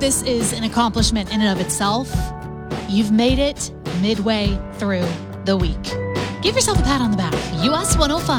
this is an accomplishment in and of itself. You've made it midway through the week. Give yourself a pat on the back. US 105.